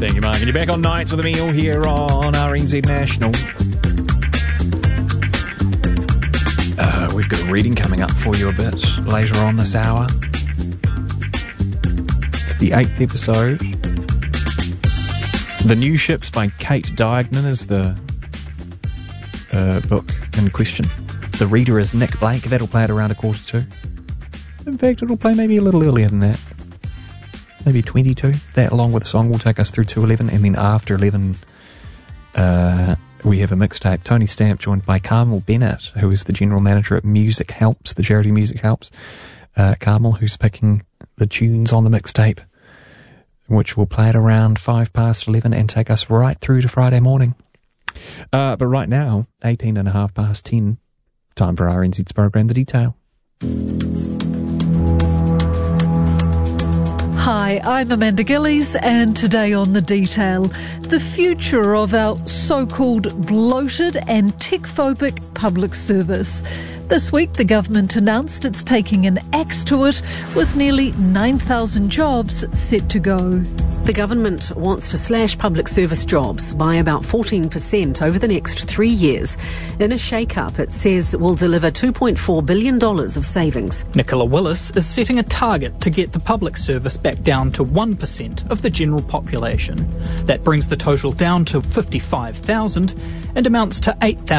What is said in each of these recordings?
Thank you, Mark. And you're back on Nights with Emile here on RNZ National. We've got a reading coming up for you a bit later on this hour. It's the 8th episode. The New Ships by Kate Diagnan is the book in question. The reader is Nick Blake. That'll play at around 1:45. In fact, it'll play maybe a little earlier than that. Maybe 22. That, along with the song, will take us through to 11. And then after 11, we have a mixtape. Tony Stamp, joined by Carmel Bennett, who is the general manager at Music Helps, the charity Music Helps. Carmel, who's picking the tunes on the mixtape, which will play at around 11 and take us right through to Friday morning. But right now, 10:18, time for RNZ's program, The Detail. Hi, I'm Amanda Gillies, and today on The Detail, the future of our so-called bloated and tech-phobic public service. This week, the government announced it's taking an axe to it, with nearly 9,000 jobs set to go. The government wants to slash public service jobs by about 14% over the next 3 years. In a shake-up, it says will deliver $2.4 billion of savings. Nicola Willis is setting a target to get the public service back down to 1% of the general population. That brings the total down to 55,000 and amounts to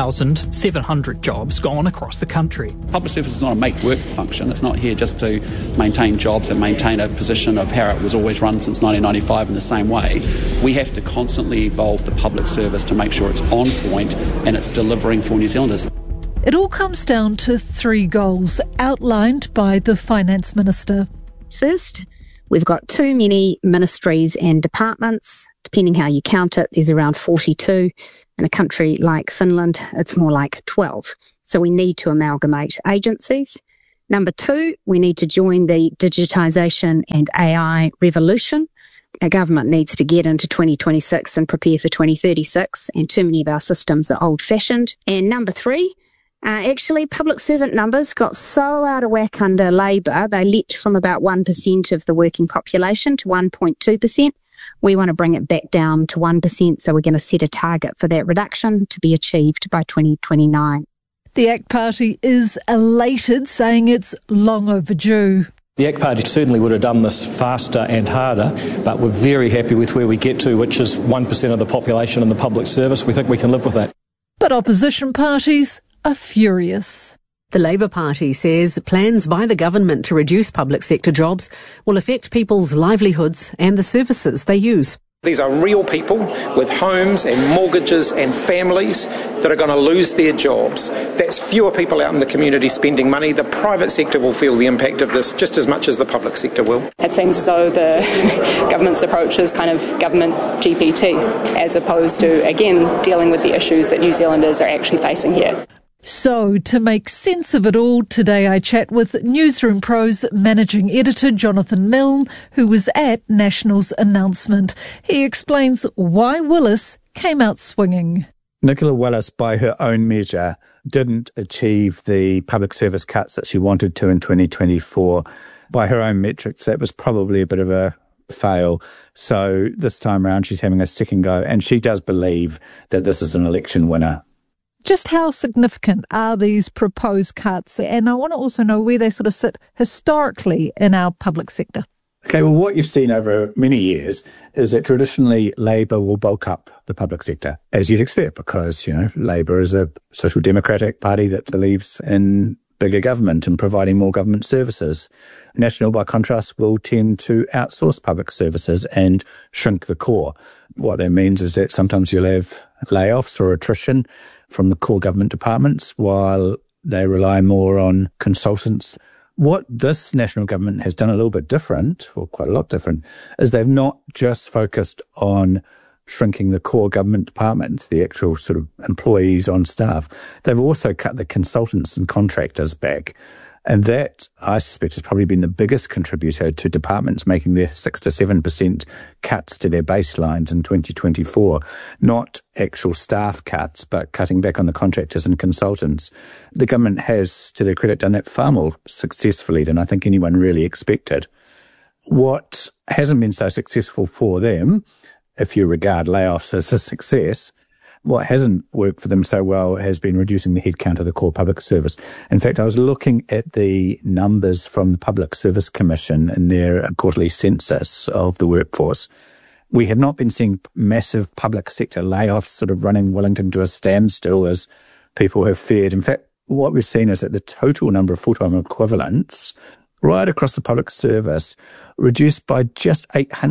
8,700 jobs gone across the country. Public service is not a make-work function. It's not here just to maintain jobs and maintain a position of how it was always run since 1995 in the same way. We have to constantly evolve the public service to make sure it's on point and it's delivering for New Zealanders. It all comes down to 3 goals outlined by the Finance Minister. First, we've got too many ministries and departments. Depending how you count it, there's around 42. In a country like Finland, it's more like 12. So we need to amalgamate agencies. Number 2, we need to join the digitisation and AI revolution. Our government needs to get into 2026 and prepare for 2036, and too many of our systems are old-fashioned. And number 3, actually, public servant numbers got so out of whack under Labour, they leapt from about 1% of the working population to 1.2%. We want to bring it back down to 1%, so we're going to set a target for that reduction to be achieved by 2029. The ACT Party is elated, saying it's long overdue. The ACT Party certainly would have done this faster and harder, but we're very happy with where we get to, which is 1% of the population in the public service. We think we can live with that. But opposition parties are furious. The Labour Party says plans by the government to reduce public sector jobs will affect people's livelihoods and the services they use. These are real people with homes and mortgages and families that are going to lose their jobs. That's fewer people out in the community spending money. The private sector will feel the impact of this just as much as the public sector will. It seems as though the government's approach is kind of government GPT, as opposed to, again, dealing with the issues that New Zealanders are actually facing here. So, to make sense of it all, today I chat with Newsroom Pro's managing editor Jonathan Milne, who was at National's announcement. He explains why Willis came out swinging. Nicola Willis, by her own measure, didn't achieve the public service cuts that she wanted to in 2024. By her own metrics, that was probably a bit of a fail. So this time around, she's having a second go, and she does believe that this is an election winner. Just how significant are these proposed cuts? And I want to also know where they sort of sit historically in our public sector. Okay, well, what you've seen over many years is that traditionally Labour will bulk up the public sector, as you'd expect, because, Labour is a social democratic party that believes in bigger government and providing more government services. National, by contrast, will tend to outsource public services and shrink the core. What that means is that sometimes you'll have layoffs or attrition from the core government departments while they rely more on consultants. What this national government has done a little bit different, or quite a lot different, is they've not just focused on shrinking the core government departments, the actual sort of employees on staff. They've also cut the consultants and contractors back. And that, I suspect, has probably been the biggest contributor to departments making their 6 to 7% cuts to their baselines in 2024. Not actual staff cuts, but cutting back on the contractors and consultants. The government has, to their credit, done that far more successfully than I think anyone really expected. What hasn't been so successful for them if you regard layoffs as a success, what hasn't worked for them so well has been reducing the headcount of the core public service. In fact, I was looking at the numbers from the Public Service Commission in their quarterly census of the workforce. We have not been seeing massive public sector layoffs sort of running Wellington to a standstill as people have feared. In fact, what we've seen is that the total number of full-time equivalents right across the public service reduced by just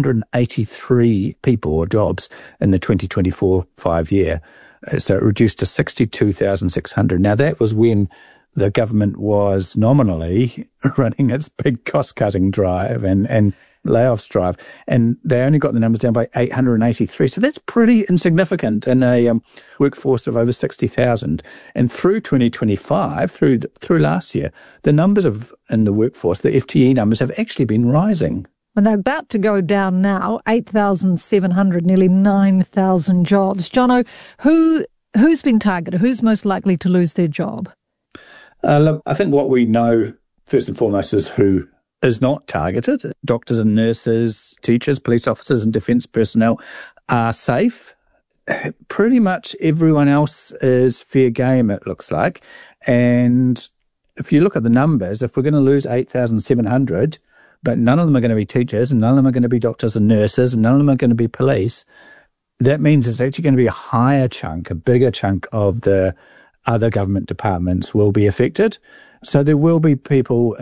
883 people or jobs in the 2024-5 year. So it reduced to 62,600. Now, that was when the government was nominally running its big cost-cutting drive and layoffs drive, and they only got the numbers down by 883. So that's pretty insignificant in a workforce of over 60,000. And through 2025, through last year, the numbers in the workforce, the FTE numbers, have actually been rising. And they're about to go down now, 8,700, nearly 9,000 jobs. Jono, who's been targeted? Who's most likely to lose their job? Look, I think what we know, first and foremost, is who is not targeted. Doctors and nurses, teachers, police officers and defence personnel are safe. Pretty much everyone else is fair game, it looks like. And if you look at the numbers, if we're going to lose 8,700, but none of them are going to be teachers and none of them are going to be doctors and nurses and none of them are going to be police, that means it's actually going to be a higher chunk, a bigger chunk of the other government departments will be affected. So there will be people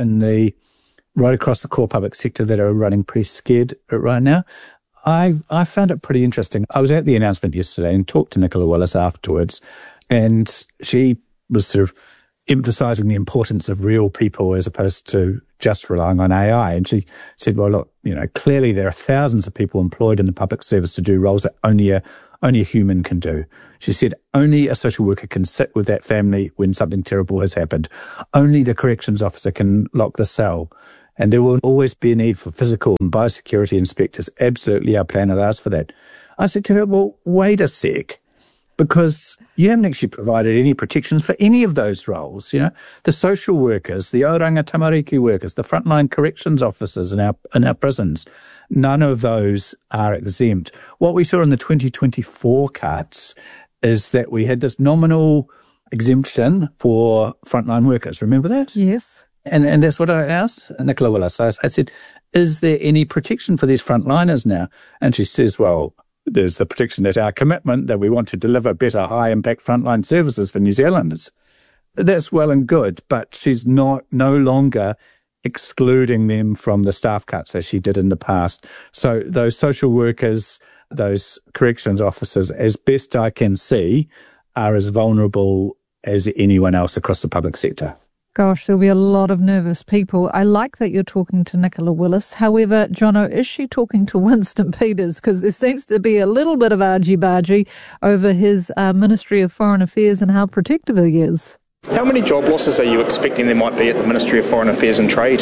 right across the core public sector that are running pretty scared right now. I found it pretty interesting. I was at the announcement yesterday and talked to Nicola Willis afterwards, and she was sort of emphasising the importance of real people as opposed to just relying on AI. And she said, well, look, clearly there are thousands of people employed in the public service to do roles that only a human can do. She said only a social worker can sit with that family when something terrible has happened. Only the corrections officer can lock the cell. And there will always be a need for physical and biosecurity inspectors. Absolutely, our plan allows for that. I said to her, well, wait a sec, because you haven't actually provided any protections for any of those roles. The social workers, the oranga tamariki workers, the frontline corrections officers in our prisons, none of those are exempt. What we saw in the 2024 cuts is that we had this nominal exemption for frontline workers. Remember that? Yes. And that's what I asked Nicola Willis. I said, is there any protection for these frontliners now? And she says, well, there's the protection that our commitment that we want to deliver better high-impact frontline services for New Zealanders. That's well and good, but she's no longer excluding them from the staff cuts as she did in the past. So those social workers, those corrections officers, as best I can see, are as vulnerable as anyone else across the public sector. Gosh, there'll be a lot of nervous people. I like that you're talking to Nicola Willis. However, Jono, is she talking to Winston Peters? Because there seems to be a little bit of argy-bargy over his Ministry of Foreign Affairs and how protective he is. How many job losses are you expecting there might be at the Ministry of Foreign Affairs and Trade?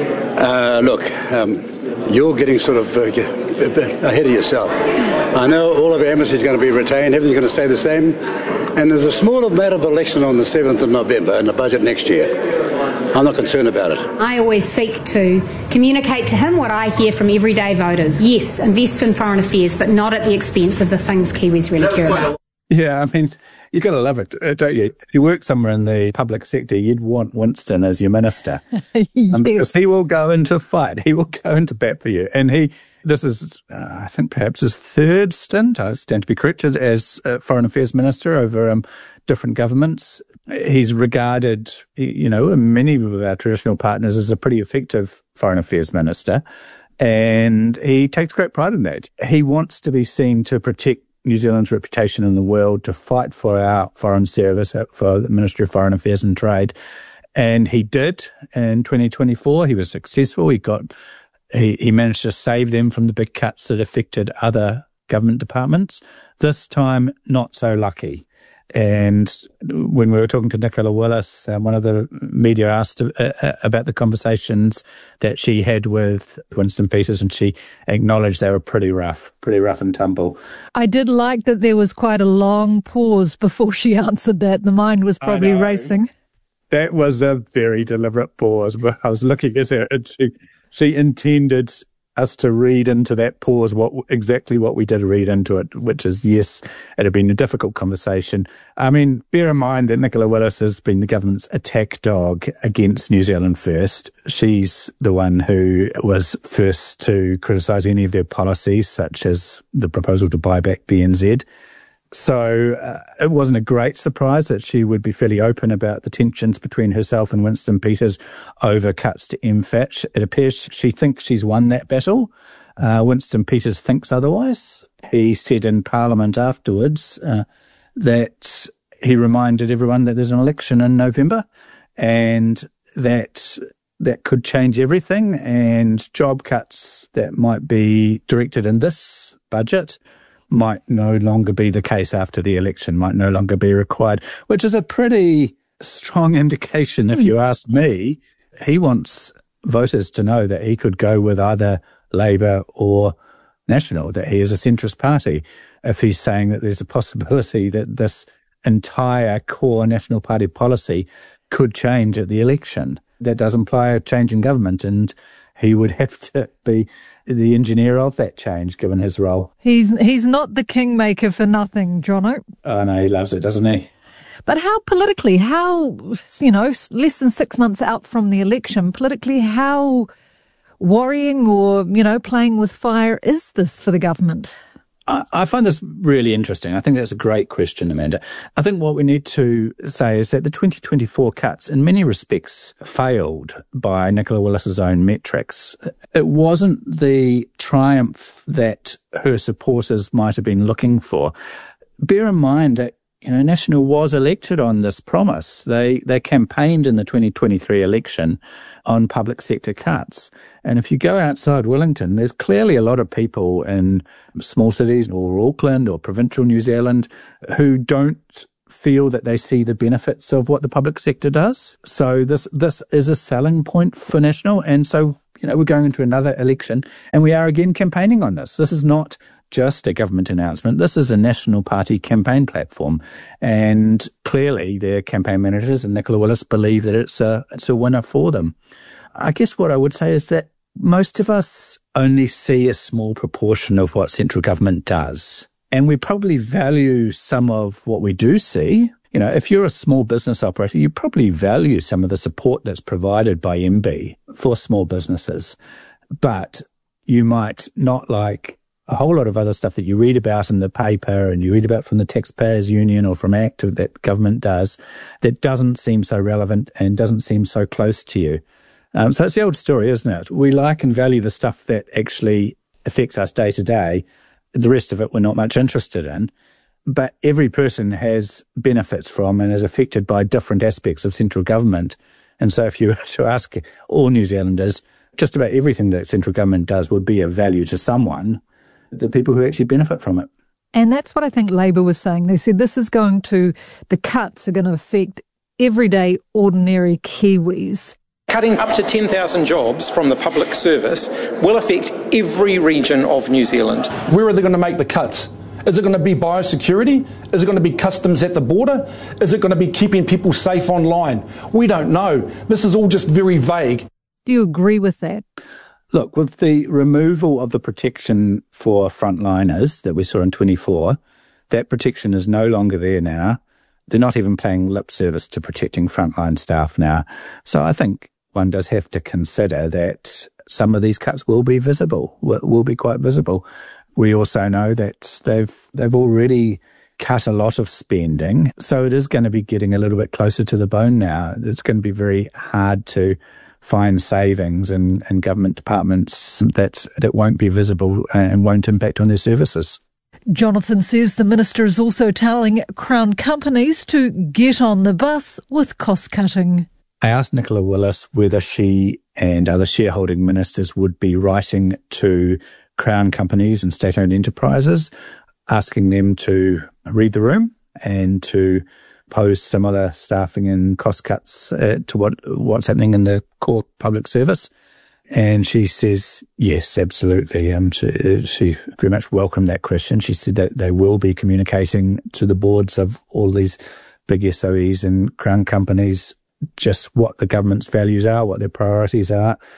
You're getting sort of a bit ahead of yourself. I know all of our embassies are going to be retained, everything's going to stay the same, and there's a smaller matter of election on the 7th of November in the budget next year. I'm not concerned about it. I always seek to communicate to him what I hear from everyday voters. Yes, invest in foreign affairs, but not at the expense of the things Kiwis really care about. Yeah, I mean, you've got to love it, don't you? If you work somewhere in the public sector, you'd want Winston as your minister. Yes. Because he will go into fight. He will go into bat for you. And this is, I think, perhaps his third stint, I stand to be corrected, as Foreign Affairs Minister over different governments. He's regarded, in many of our traditional partners as a pretty effective Foreign Affairs Minister. And he takes great pride in that. He wants to be seen to protect New Zealand's reputation in the world, to fight for our foreign service, for the Ministry of Foreign Affairs and Trade. And he did in 2024. He was successful. He managed to save them from the big cuts that affected other government departments. This time, not so lucky. And when we were talking to Nicola Willis, one of the media asked about the conversations that she had with Winston Peters, and she acknowledged they were pretty rough and tumble. I did like that there was quite a long pause before she answered that. The mind was probably racing. That was a very deliberate pause. I was looking at her, and she intended us to read into that pause exactly what we did read into it, which is, yes, it had been a difficult conversation. I mean, bear in mind that Nicola Willis has been the government's attack dog against New Zealand First. She's the one who was first to criticise any of their policies, such as the proposal to buy back BNZ. So it wasn't a great surprise that she would be fairly open about the tensions between herself and Winston Peters over cuts to MFAT. It appears she thinks she's won that battle. Winston Peters thinks otherwise. He said in Parliament afterwards that he reminded everyone that there's an election in November and that could change everything, and job cuts that might be directed in this budget might no longer be the case after the election, might no longer be required, which is a pretty strong indication, if you ask me. He wants voters to know that he could go with either Labour or National, that he is a centrist party. If he's saying that there's a possibility that this entire core National Party policy could change at the election, that does imply a change in government, and he would have to be the engineer of that change, given his role. He's not the kingmaker for nothing, Jono. Oh, no, he loves it, doesn't he? But how politically, less than 6 months out from the election, politically, how worrying or, playing with fire is this for the government? I find this really interesting. I think that's a great question, Amanda. I think what we need to say is that the 2024 cuts, in many respects, failed by Nicola Willis's own metrics. It wasn't the triumph that her supporters might have been looking for. Bear in mind that National was elected on this promise. They campaigned in the 2023 election on public sector cuts. And if you go outside Wellington, there's clearly a lot of people in small cities or Auckland or provincial New Zealand who don't feel that they see the benefits of what the public sector does. So this is a selling point for National. And so, we're going into another election and we are again campaigning on this. This is not just a government announcement. This is a National Party campaign platform. And clearly their campaign managers and Nicola Willis believe that it's a winner for them. I guess what I would say is that most of us only see a small proportion of what central government does. And we probably value some of what we do see. If you're a small business operator, you probably value some of the support that's provided by MB for small businesses. But you might not like a whole lot of other stuff that you read about in the paper and you read about from the Taxpayers Union or from ACT that government does that doesn't seem so relevant and doesn't seem so close to you. So it's the old story, isn't it? We like and value the stuff that actually affects us day to day. The rest of it we're not much interested in. But every person has benefits from and is affected by different aspects of central government. And so if you were to ask all New Zealanders, just about everything that central government does would be of value to someone, the people who actually benefit from it. And that's what I think Labour was saying. They said the cuts are going to affect everyday, ordinary Kiwis. Cutting up to 10,000 jobs from the public service will affect every region of New Zealand. Where are they going to make the cuts? Is it going to be biosecurity? Is it going to be customs at the border? Is it going to be keeping people safe online? We don't know. This is all just very vague. Do you agree with that? Look, with the removal of the protection for frontliners that we saw in 24, that protection is no longer there now. They're not even paying lip service to protecting frontline staff now. So I think one does have to consider that some of these cuts will be visible, will be quite visible. We also know that they've already cut a lot of spending. So it is going to be getting a little bit closer to the bone now. It's going to be very hard to find savings in government departments that won't be visible and won't impact on their services. Jonathan says the minister is also telling Crown companies to get on the bus with cost cutting. I asked Nicola Willis whether she and other shareholding ministers would be writing to Crown companies and state-owned enterprises, asking them to read the room and to pose similar staffing and cost cuts to what's happening in the core public service. And she says, yes, absolutely. She very much welcomed that question. She said that they will be communicating to the boards of all these big SOEs and Crown companies just what the government's values are, what their priorities are.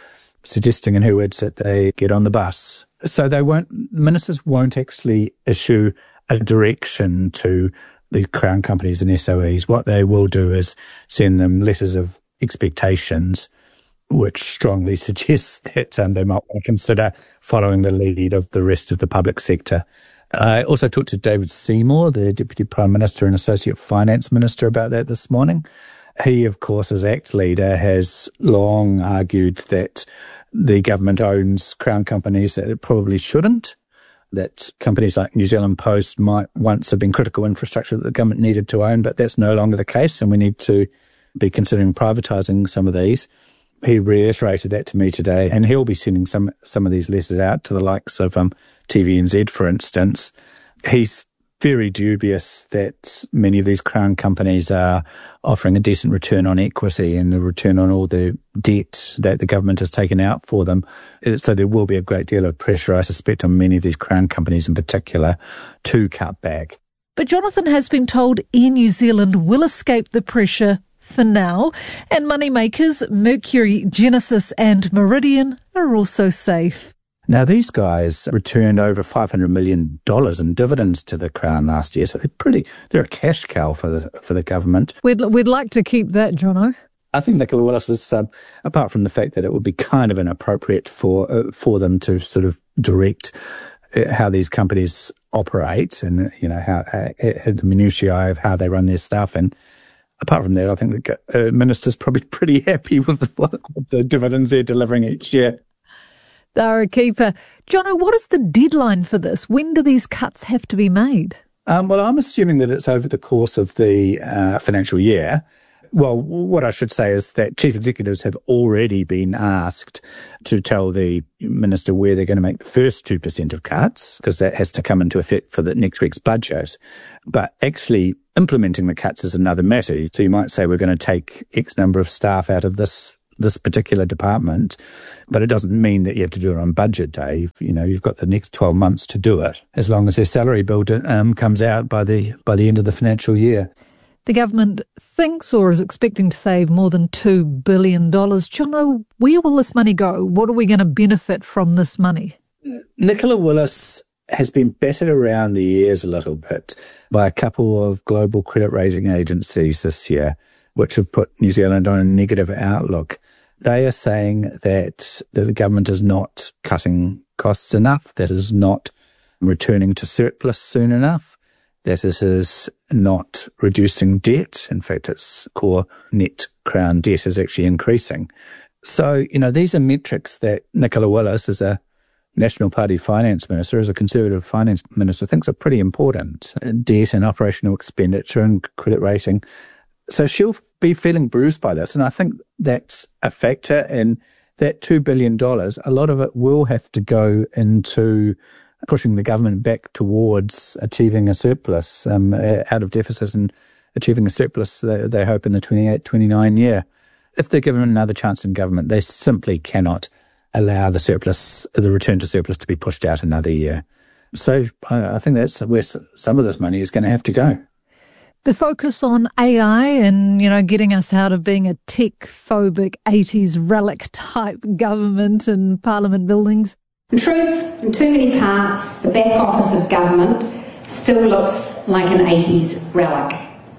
suggesting in her words that they get on the bus. So ministers won't actually issue a direction to the Crown companies and SOEs. What they will do is send them letters of expectations, which strongly suggests that they might want to consider following the lead of the rest of the public sector. I also talked to David Seymour, the Deputy Prime Minister and Associate Finance Minister, about that this morning. He, of course, as ACT leader, has long argued that the government owns Crown companies that it probably shouldn't, that companies like New Zealand Post might once have been critical infrastructure that the government needed to own, but that's no longer the case, and we need to be considering privatising some of these. He reiterated that to me today, and he'll be sending some of these letters out to the likes of TVNZ, for instance. He's very dubious that many of these Crown companies are offering a decent return on equity and a return on all the debt that the government has taken out for them. So there will be a great deal of pressure, I suspect, on many of these Crown companies in particular to cut back. But Jonathan has been told Air New Zealand will escape the pressure for now, and moneymakers Mercury, Genesis and Meridian are also safe. Now, these guys returned over $500 million in dividends to the Crown last year, so they're a cash cow for the government. We'd like to keep that, Jono. I think Nicola Willis is, apart from the fact that it would be kind of inappropriate for them to sort of direct how these companies operate and, you know, how the minutiae of how they run their stuff. And apart from that, I think the minister's probably pretty happy with the dividends they're delivering each year. They're a keeper. Jono, what is the deadline for this? When do these cuts have to be made? Well, I'm assuming that it's over the course of the financial year. Well, what I should say is that chief executives have already been asked to tell the minister where they're going to make the first 2% of cuts, because that has to come into effect for the next week's budget. But actually implementing the cuts is another matter. So you might say we're going to take X number of staff out of this particular department, but it doesn't mean that you have to do it on budget day. You know, you've got the next 12 months to do it, as long as their salary bill comes out by the end of the financial year. The government thinks or is expecting to save more than $2 billion. Jono, where will this money go? What are we going to benefit from this money? Nicola Willis has been battered around the ears a little bit by a couple of global credit rating agencies this year, which have put New Zealand on a negative outlook. They are saying that the government is not cutting costs enough, that is not returning to surplus soon enough, that it is not reducing debt. In fact, its core net Crown debt is actually increasing. So, you know, these are metrics that Nicola Willis, as a National Party finance minister, as a Conservative finance minister, thinks are pretty important. Debt and operational expenditure and credit rating. So she'll be feeling bruised by this. And I think that's a factor in that $2 billion. A lot of it will have to go into pushing the government back towards achieving a surplus, out of deficit and achieving a surplus, they hope, in the 28-29 year. If they're given another chance in government, they simply cannot allow the return to surplus to be pushed out another year. So I think that's where some of this money is going to have to go. The focus on AI and, you know, getting us out of being a tech-phobic 80s relic type government and parliament buildings. In truth, in too many parts, the back office of government still looks like an 80s relic,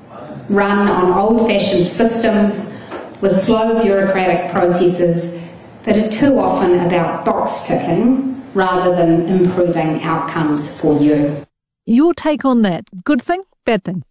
run on old-fashioned systems with slow bureaucratic processes that are too often about box ticking rather than improving outcomes for you. Your take on that? Good thing, bad thing?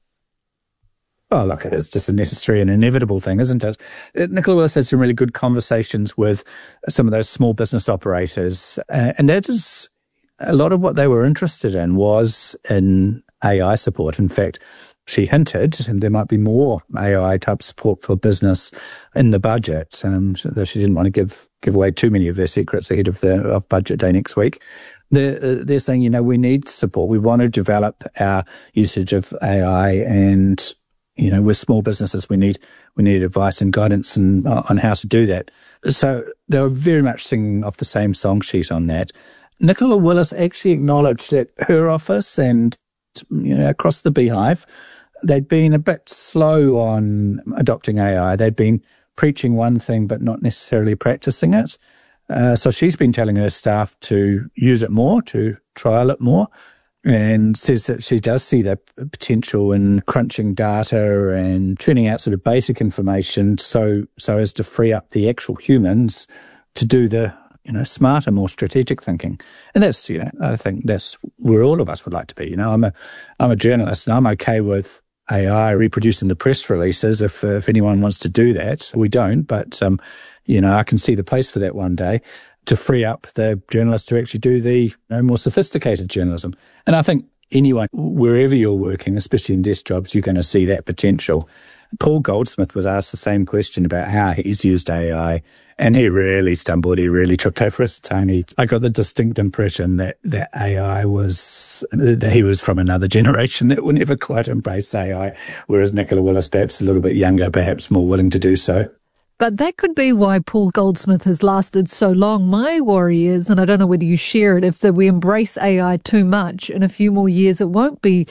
Oh, look, it's just a necessary and inevitable thing, isn't it? Nicola Willis had some really good conversations with some of those small business operators, and that is a lot of what they were interested in was in AI support. In fact, she hinted there might be more AI type support for business in the budget, though she didn't want to give away too many of their secrets ahead of budget day next week. They're saying, you know, we need support. We want to develop our usage of AI, and you know, with small businesses, we need advice and guidance on how to do that. So they were very much singing off the same song sheet on that. Nicola Willis actually acknowledged that her office and, you know, across the beehive, they'd been a bit slow on adopting AI. They'd been preaching one thing but not necessarily practicing it. So she's been telling her staff to use it more, to trial it more, and says that she does see the potential in crunching data and turning out sort of basic information so as to free up the actual humans to do the, smarter, more strategic thinking. And that's, I think that's where all of us would like to be. I'm a journalist, and I'm okay with AI reproducing the press releases if anyone wants to do that. We don't, but, I can see the place for that one day, to free up the journalists to actually do the more sophisticated journalism. And I think anyone, wherever you're working, especially in desk jobs, you're going to see that potential. Paul Goldsmith was asked the same question about how he's used AI, and he really stumbled. He really tripped over his tongue. I got the distinct impression that AI that he was from another generation that would never quite embrace AI, whereas Nicola Willis, perhaps a little bit younger, perhaps more willing to do so. But that could be why Paul Goldsmith has lasted so long. My worry is, and I don't know whether you share it, if we embrace AI too much, in a few more years it won't be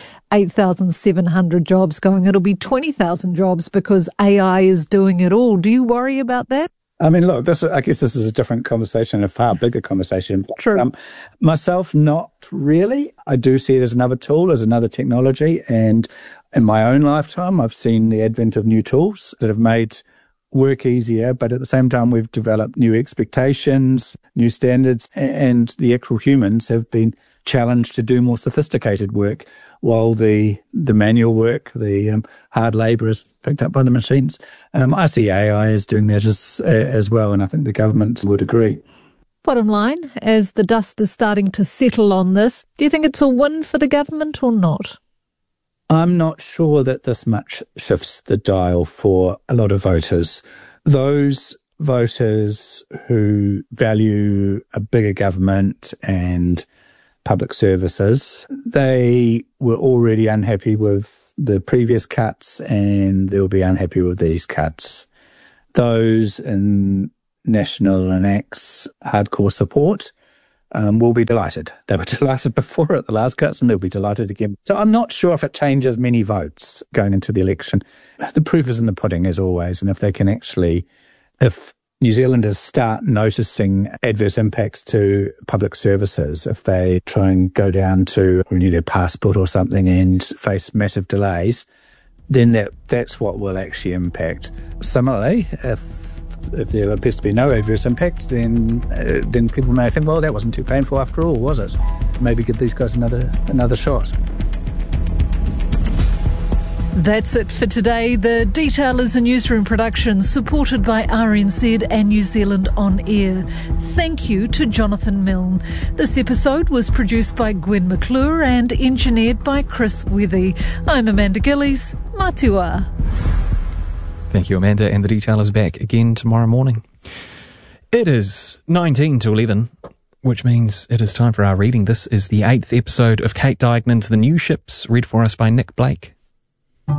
8,700 jobs going, it'll be 20,000 jobs because AI is doing it all. Do you worry about that? I mean, look, I guess this is a different conversation, a far bigger conversation. True. Myself, not really. I do see it as another tool, as another technology. And in my own lifetime, I've seen the advent of new tools that have made work easier, but at the same time we've developed new expectations, new standards, and the actual humans have been challenged to do more sophisticated work, while the manual work, the hard labour is picked up by the machines. I see AI as doing that as well, and I think the government would agree. Bottom line, as the dust is starting to settle on this, do you think it's a win for the government or not? I'm not sure that this much shifts the dial for a lot of voters. Those voters who value a bigger government and public services, they were already unhappy with the previous cuts, and they'll be unhappy with these cuts. Those in National and ACT's hardcore support will be delighted. They were delighted before at the last cuts, and they'll be delighted again. So I'm not sure if it changes many votes going into the election. The proof is in the pudding, as always, and if New Zealanders start noticing adverse impacts to public services, if they try and go down to renew their passport or something and face massive delays, then that's what will actually impact. Similarly, if there appears to be no adverse impact, then people may think, well, that wasn't too painful after all, was it? Maybe give these guys another shot. That's it for today. The Detail is a newsroom production supported by RNZ and New Zealand On Air. Thank you to Jonathan Milne. This episode was produced by Gwen McClure and engineered by Chris Wethy. I'm Amanda Gillies. Matua. Thank you, Amanda, and The Detail is back again tomorrow morning. It is 19 to 11, which means it is time for our reading. This is the 8th episode of Kate Diagnon's The New Ships, read for us by Nick Blake.